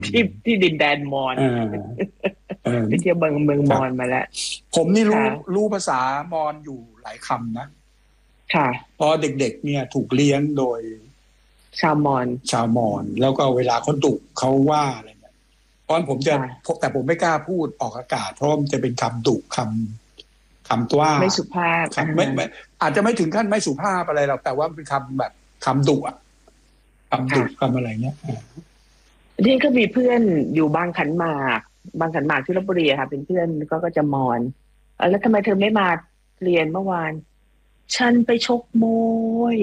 ที่ดินแดนมอญไปเที่ยวเมืองมอญมาแล้วผมนี่รู้ภาษามอญอยู่หลายคำนะค่ะเพราะเด็กๆเนี่ยถูกเลี้ยงโดยชาวมอญแล้วก็เวลาเขาดุเขาว่าอะไรเนี่ยเพราะผมจะแต่ผมไม่กล้าพูดออกอากาศเพราะมันจะเป็นคำดุคำว่าไม่สุภาพไม่อาจจะไม่ถึงขั้นไม่สุภาพอะไรหรอกแต่ว่าเป็นคำแบบคำดุคำดุคำอะไรเงี้ยนี่ก็มีเพื่อนอยู่บางขันหมากที่ลพบุรีค่ะเป็นเพื่อนก็จะมอญแล้วทำไมเธอไม่มาเรียนเมื่อวานฉันไปชกมวย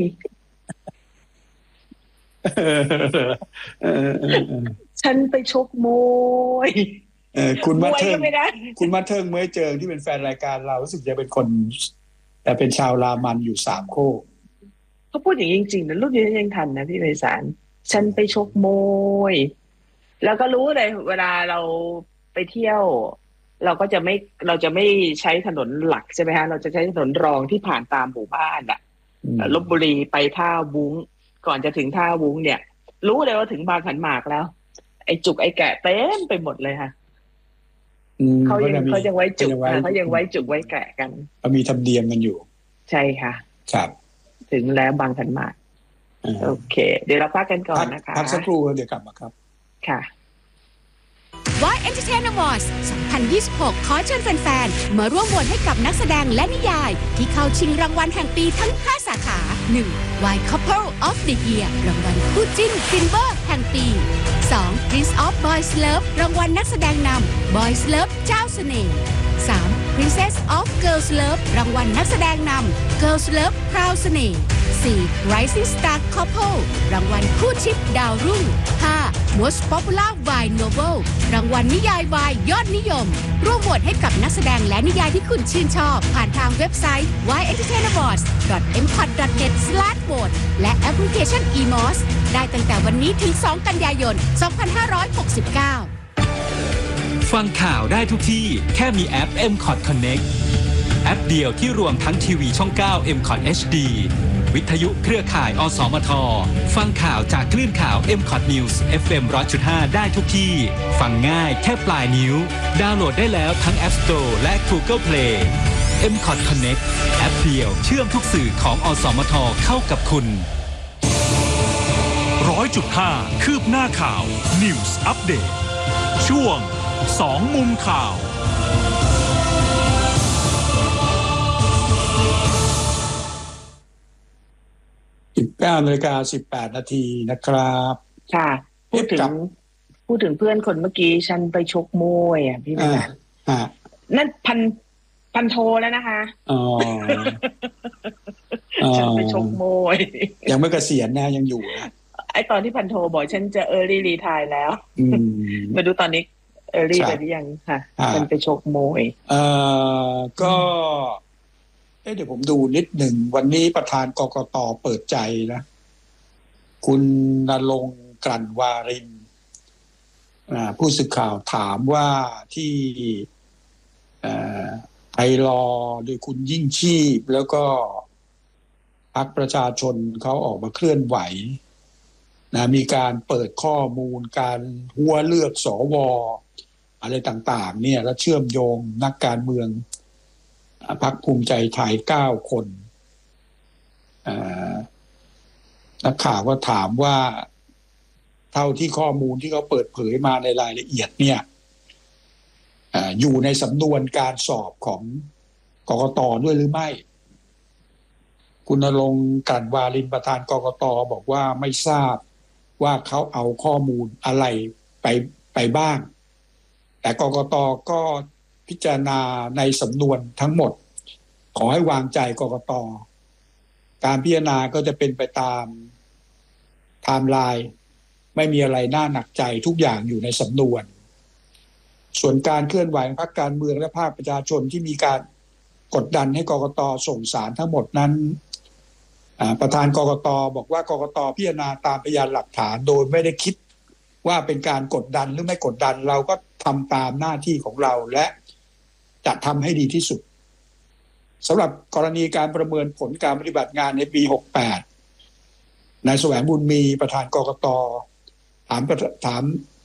ฉันไปชกมวยคุณมาเทิงเมื่อเจอที่เป็นแฟนรายการเรารู้สึกจะเป็นคนแต่เป็นชาวรามันอยู่สามโคกเขาพูดอย่างจริงๆนะลูกยังทันนะพี่ไพศาลฉันไปชกมวยแล้วก็รู้เลยเวลาเราไปเที่ยวเราจะไม่ใช้ถนนหลักใช่ไหมฮะเราจะใช้ถนนรองที่ผ่านตามหมู่บ้านอ่ะลพบุรีไปท่าวุ้งก่อนจะถึงท่าวุ้งเนี่ยรู้เลยว่าถึงบางขันหมากแล้วไอ้จุกไอ้แกะเต็มไปหมดเลยค่ะเขายังไว้จุกเขายังไว้จุกไว้แกะกันมีธรรมเนียมกันอยู่ใช่ค่ะครับถึงแล้วบางขันหมากโอเคเดี๋ยวเราพักกันก่อนนะคะพักสักครู่เดี๋ยวกลับมาครับค่ะ Y Entertainment Awards 2026 ขอเชิญแฟนๆมาร่วมโหวตให้กับนักแสดงและนิยายที่เข้าชิงรางวัลแห่งปีทั้ง 5 สาขา 1. Y Couple of the Year รางวัลคู่จิ้นซิลเวอร์แห่งปี 2. Prince of Boys Love รางวัลนักแสดงนำ Boys Love เจ้าเสน่ห์ 3. Princess of Girls Love รางวัลนักแสดงนำ Girls Love พราวเสน่ห์ 4. Rising Star Couple รางวัลคู่ชิปดาวรุ่ง 5. Most Popular Wine Novel รางวัลนิยายวายยอดนิยมร่วมโหวตให้กับนักแสดงและนิยายที่คุณชื่นชอบผ่านทางเว็บไซต์ yentertainawards.mcot.net/vote และแอปพลิเคชัน eMOS ได้ตั้งแต่วันนี้ถึง 2 กันยายน 2569 ฟังข่าวได้ทุกที่แค่มีแอป MCOT Connect แอปเดียวที่รวมทั้งทีวีช่อง 9 MCOT HD วิทยุเครือข่ายอสมทฟังข่าวจากคลื่นข่าว MCOT News FM 100.5 ได้ทุกที่ฟังง่ายแค่ปลายนิ้วดาวน์โหลดได้แล้วทั้ง App Store และ Google Play MCOT Connect แอปเดียวเชื่อมทุกสื่อของอสมทเข้ากับคุณ 100.5 คืบหน้าข่าว News Update ช่วง2 มุมข่าว 19:18 นาทีนะครับค่ะพูดถึงเพื่อนคนเมื่อกี้ฉันไปชกมวยอ่ะพี่นะนั่นพันโทแล้วนะคะฉันไปชกมวยยังไม่เกษียณนะยังอยู่นะไอตอนที่พันโทบอกฉันจะearly retire แล้วมาดูตอนนี้early ไปหรือยังค่ะฉันไปชกมวยก็เดี๋ยวผมดูนิดหนึ่งวันนี้ประธานกกต.เปิดใจนะคุณณรงค์กลั่นวารินผู้สื่อข่าวถามว่าที่ไทยรอโดยคุณยิ่งชีพแล้วก็พรรคประชาชนเขาออกมาเคลื่อนไหวนะมีการเปิดข้อมูลการหัวเลือกสวอะไรต่างๆเนี่ยแล้วเชื่อมโยงนักการเมืองพรรคภูมิใจไทย9 คนนักข่าวก็ถามว่าเท่าที่ข้อมูลที่เขาเปิดเผยมาในรายละเอียดเนี่ยอยู่ในสำนวนการสอบของกกต.ด้วยหรือไม่คุณณรงค์กลั่นวารินประธานกกต.บอกว่าไม่ทราบว่าเขาเอาข้อมูลอะไรไปบ้างแต่กกต.ก็พิจารณาในสำนวนทั้งหมดขอให้วางใจกกต.การพิจารณาก็จะเป็นไปตามไทม์ไลน์ไม่มีอะไรน่าหนักใจทุกอย่างอยู่ในสำนวนส่วนการเคลื่อนไหวของพรรคการเมืองและภาคประชาชนที่มีการกดดันให้กกต.ส่งสารทั้งหมดนั้นประธานกกต.บอกว่ากกต.พิจารณาตามพยานหลักฐานโดยไม่ได้คิดว่าเป็นการกดดันหรือไม่กดดันเราก็ทำตามหน้าที่ของเราและจะทำให้ดีที่สุดสำหรับกรณีการประเมินผลการปฏิบัติงานในปี68นายแสวงบุญมีประธานกกต.ถาม